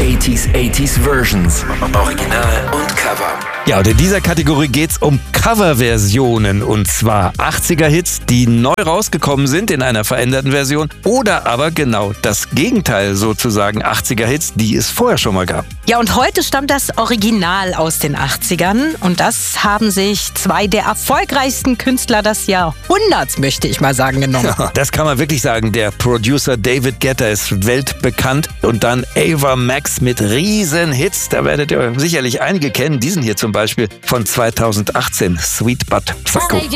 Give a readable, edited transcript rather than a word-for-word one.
80s Versions. Original und Cover. Ja, und in dieser Kategorie geht's um Coverversionen. Und zwar 80er-Hits, die neu rausgekommen sind in einer veränderten Version. Oder aber genau das Gegenteil sozusagen, 80er-Hits, die es vorher schon mal gab. Ja, und heute stammt das Original aus den 80ern. Und das haben sich zwei der erfolgreichsten Künstler des Jahrhunderts, möchte ich mal sagen, genommen. Ja, das kann man wirklich sagen. Der Producer David Guetta ist weltbekannt. Und dann Ava Max mit riesen Hits. Da werdet ihr sicherlich einige kennen. Diesen hier zum Beispiel von 2018, Sweet But Psycho.